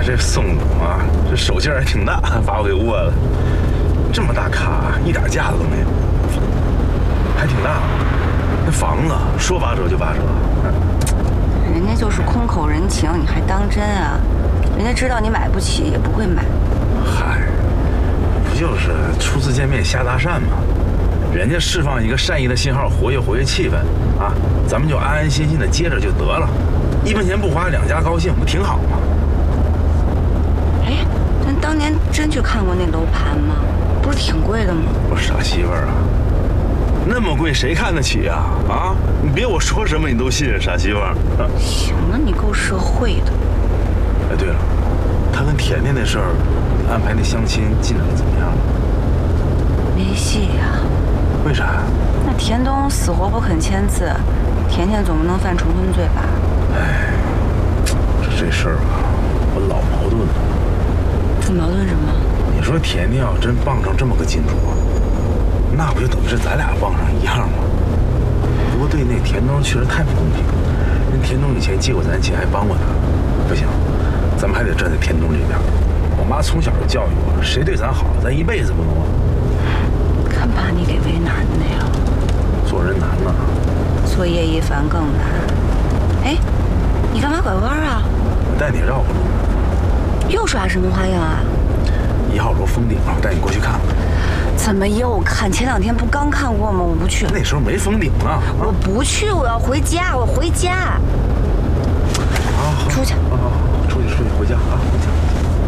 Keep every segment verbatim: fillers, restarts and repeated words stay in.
这宋总啊，这手劲儿还挺大，把我给握了。这么大卡，一点架子都没有，还挺大。那房子说八折就八折。 人家就是空口人情，你还当真啊？人家知道你买不起，也不会买。 嗨，不就是初次见面瞎搭讪吗？人家释放一个善意的信号，活跃活跃气氛啊，咱们就安安心心的接着就得了，一分钱不花，两家高兴，不挺好吗？ 哎，咱当年真去看过那楼盘吗？不是挺贵的吗？ 我傻媳妇儿啊，那么贵谁看得起啊？啊，你别我说什么你都信，傻媳妇儿。啊、 行了，你够社会的。 哎，对了，他跟甜甜那事儿，安排那相亲进展怎么样了？ 没戏呀。 为啥？ 那田东死活不肯签字，甜甜总不能犯重婚罪吧？ 哎，这这事儿吧，我老矛盾了。 你矛盾什么？ 你说甜甜要真傍上这么个金主，那不就等于是咱俩傍上一样吗？不过对那田东确实太不公平，人田东以前借过咱钱，还帮过他。不行，咱们还得站在田东这边。我妈从小就教育我，谁对咱好，咱一辈子不能忘。 看把你给为难的呀！ 做人难呐， 做叶一凡更难。哎，你干嘛拐弯啊？ 我带你绕个路。 又耍什么花样啊？ 一号楼封顶了，我带你过去看看。 怎么又看？前两天不刚看过吗？我不去。 那时候没封顶呢。啊、 我不去，我要回家，我回家。 啊，好， 出去。 啊，好，好，出去，出去，回家啊，回家。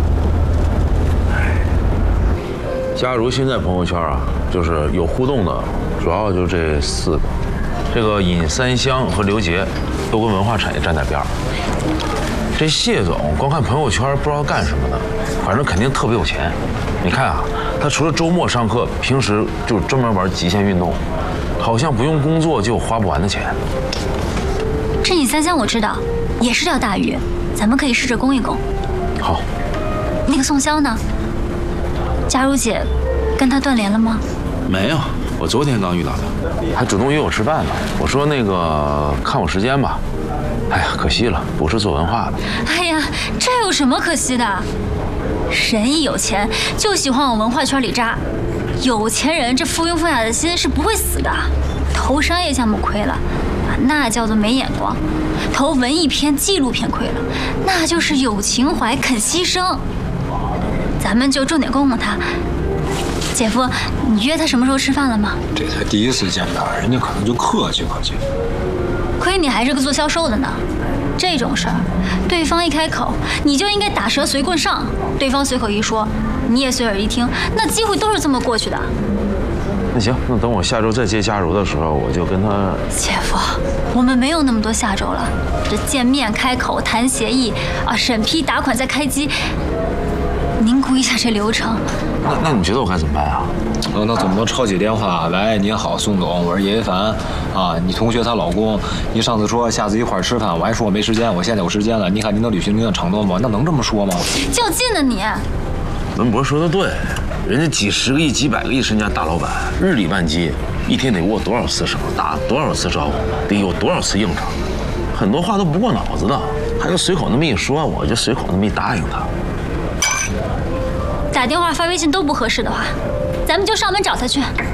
哎，佳如现在朋友圈啊，就是有互动的，主要就这四个。这个尹三香和刘杰都跟文化产业站在边儿。这谢总光看朋友圈不知道干什么的，反正肯定特别有钱。你看啊，他除了周末上课，平时就专门玩极限运动，好像不用工作就有花不完的钱。 这尹三香我知道，也是条大鱼，咱们可以试着攻一攻。 好。 那个宋潇呢？佳如姐跟他断联了吗？ 没有，我昨天刚遇到他， 还主动约我吃饭呢。我说那个看我时间吧。哎呀，可惜了，不是做文化的。 哎呀，这有什么可惜的？人一有钱就喜欢往文化圈里扎，有钱人这附庸风雅的心是不会死的。投商业项目亏了，那叫做没眼光；投文艺片、纪录片亏了，那就是有情怀、肯牺牲。咱们就重点供供他。姐夫，你约他什么时候吃饭了吗？ 这才第一次见面，人家可能就客气客气。 亏你还是个做销售的呢，这种事儿，对方一开口，你就应该打蛇随棍上；对方随口一说，你也随耳一听，那机会都是这么过去的。 那行，那等我下周再接佳如的时候，我就跟他。 姐夫，我们没有那么多下周了，这见面、开口、谈协议啊，审批、打款再开机，您估一下这流程。 那那你觉得我该怎么办啊？ 呃，那怎么能抄起电话？喂，你好，宋总，我是叶一凡啊，你同学她老公。你上次说下次一块儿吃饭，我还说我没时间，我现在有时间了。你看您能履行您的承诺吗？那能这么说吗？ 较劲呢你！ 文博说的对，人家几十个亿、几百个亿身家大老板，日理万机，一天得握多少次手，打多少次招呼，得有多少次应酬，很多话都不过脑子的，他就随口那么一说，我就随口那么一答应他。 打电话发微信都不合适的话，咱们就上门找他去。